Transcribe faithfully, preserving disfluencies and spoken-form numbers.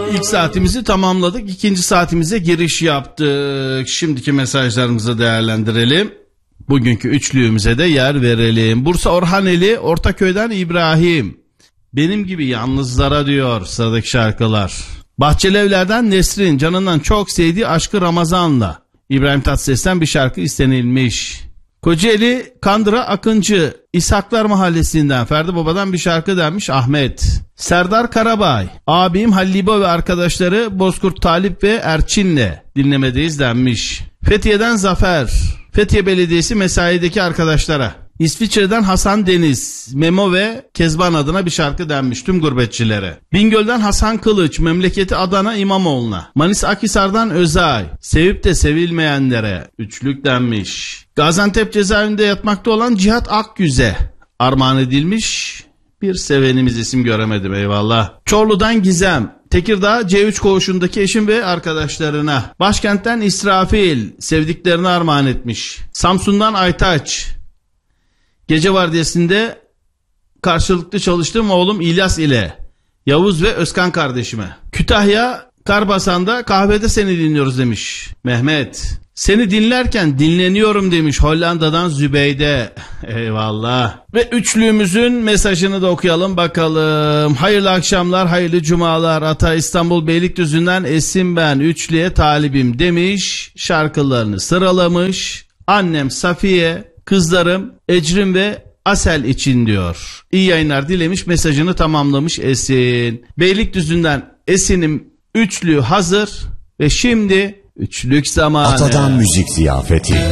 İlk saatimizi tamamladık. İkinci saatimize giriş yaptık. Şimdiki mesajlarımızı değerlendirelim. Bugünkü üçlüğümüze de yer verelim. Bursa Orhaneli, Ortaköy'den İbrahim. Benim gibi yalnızlara diyor sıradaki şarkılar. Bahçelievler'den Nesrin, canından çok sevdiği Aşkı Ramazan'la. İbrahim Tatlıses'ten bir şarkı istenilmiş. Kocaeli Kandıra Akıncı, İshaklar Mahallesi'nden Ferdi Baba'dan bir şarkı denmiş Ahmet. Serdar Karabay, abim Hallibo ve arkadaşları Bozkurt Talip ve Erçin'le dinlemedeyiz denmiş. Fethiye'den Zafer, Fethiye Belediyesi mesaideki arkadaşlara. İsviçre'den Hasan Deniz, Memo ve Kezban adına bir şarkı denmiş tüm gurbetçilere. Bingöl'den Hasan Kılıç, memleketi Adana İmamoğlu'na. Manisa Akhisar'dan Özay, sevip de sevilmeyenlere üçlük denmiş. Gaziantep cezaevinde yatmakta olan Cihat Akgüz'e armağan edilmiş. Bir sevenimiz, isim göremedim, eyvallah. Çorlu'dan Gizem, Tekirdağ C üç koğuşundaki eşim ve arkadaşlarına. Başkent'ten İsrafil, sevdiklerini armağan etmiş. Samsun'dan Aytaç, gece vardiyasında karşılıklı çalıştığım oğlum İlyas ile Yavuz ve Özkan kardeşime. Kütahya Karbasan'da kahvede seni dinliyoruz demiş Mehmet. Seni dinlerken dinleniyorum demiş Hollanda'dan Zübeyde. Eyvallah. Ve üçlüğümüzün mesajını da okuyalım bakalım. Hayırlı akşamlar, hayırlı cumalar. Ata İstanbul Beylikdüzü'nden Esin ben, üçlüye talibim demiş. Şarkılarını sıralamış. Annem Safiye, kızlarım Ecrin ve Asel için diyor. İyi yayınlar dilemiş, mesajını tamamlamış Esin. Beylikdüzü'nden Esin'im üçlü hazır ve şimdi üçlük zamanı. Atadan müzik ziyafeti.